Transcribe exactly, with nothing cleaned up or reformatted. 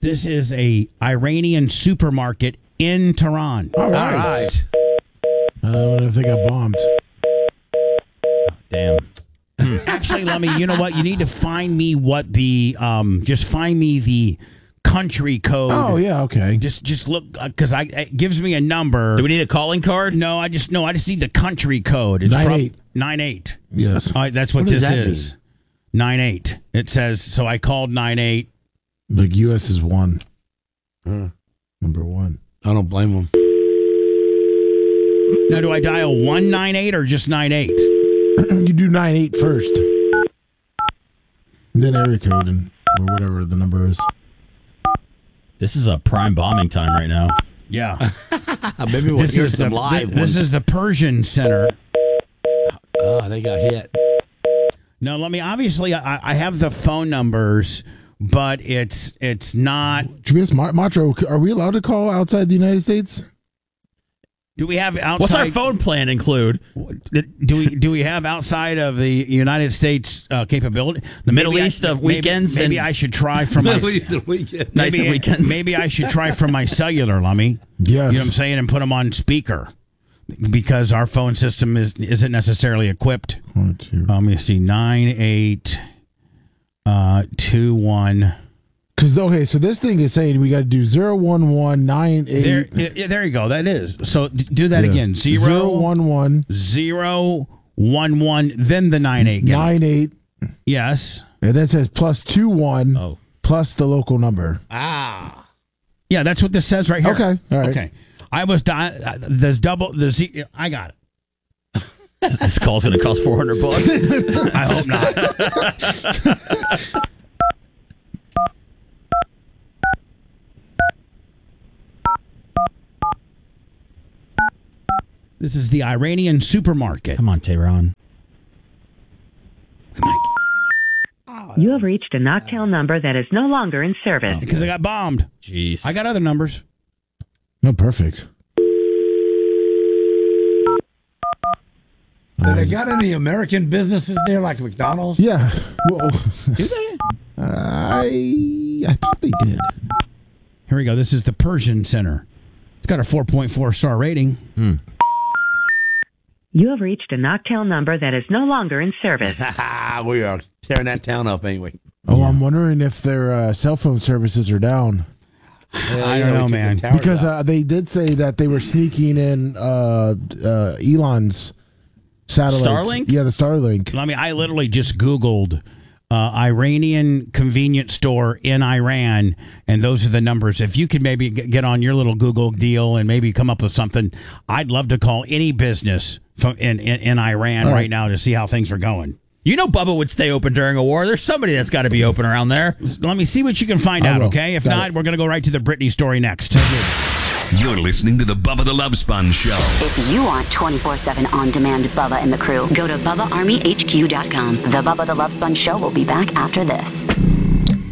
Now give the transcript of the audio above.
This is a Iranian supermarket in Tehran. All right. All right. Uh, what if they got bombed? Damn. Actually, let me. You know what? You need to find me what the um. Just find me the country code. Oh yeah, okay. Just just look because I it gives me a number. Do we need a calling card? No, I just no. I just need the country code. It's Nine prob- eight. nine eight. Yes. All right, that's what, What does this that is. Nine eight. It says so. I called nine eight. The U S is one. Uh, Number one. I don't blame them. Now, do I dial one nine eight or just nine eight? You do nine eight first. Then area code and or whatever the number is. This is a prime bombing time right now. Yeah. Maybe we'll This hear is the some live thi- this ones. is the Persian Center. Oh, they got hit. No, let me. Obviously, I, I have the phone numbers, but it's it's not. Tobias Ma- Macho, are we allowed to call outside the United States? Do we have outside? What's our phone plan include? Do we do we have outside of the United States uh, capability? The Middle Maybe I- East of maybe- weekends Maybe, and- I should try from my Middle East weekend. Nights maybe, and weekends. Maybe I should try from my cellular, Lummy. Yes. You know what I'm saying, and put them on speaker because our phone system is isn't necessarily equipped. One, two. Um, let me see, nine eight uh two one. Because okay, so this thing is saying we got to do zero one one nine There, eight. yeah, there you go. That is. So d- do that Yeah. again. Zero, Zero one one zero one one. Then the nine eight. nine eight, Yes. and then it says plus two one Oh. plus the local number. Ah. Yeah, that's what this says right here. Okay, all right. Okay. I was di- uh, there's double the Z. I got it. This call's going to cost four hundred bucks. I hope not. This is the Iranian supermarket. Come on, Tehran. You have reached a Knocktail number that is no longer in service. Because I got bombed. Jeez. I got other numbers. No, perfect. Do they got any American businesses there like McDonald's? Yeah. Well, Do they? I I thought they did. Here we go. This is the Persian Center. It's got a four point four star rating. Hmm. You have reached a Knocktail number that is no longer in service. We are tearing that town up, ain't we? Oh, I'm wondering if their uh, cell phone services are down. I don't know, man. Because uh, they did say that they were sneaking in uh, uh, Elon's satellites. Starlink? Yeah, the Starlink. I mean, I literally just Googled uh, Iranian convenience store in Iran, and those are the numbers. If you could maybe g- get on your little Google deal and maybe come up with something, I'd love to call any business from in, in, in Iran All right. right. now to see how things are going. You know Bubba would stay open during a war. There's somebody that's got to be open around there. Let me see what you can find I out, will. okay? If Got not, it. we're going to go right to the Britney story next. You're listening to the Bubba the Love Sponge Show. If you want twenty-four seven on-demand Bubba and the crew, go to Bubba Army H Q dot com. The Bubba the Love Sponge Show will be back after this.